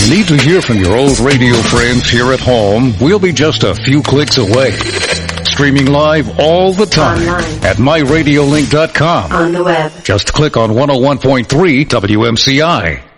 Need to hear from your old radio friends here at home? We'll be just a few clicks away. Streaming live all the time online at myradiolink.com. on the web. Just click on 101.3 WMCI.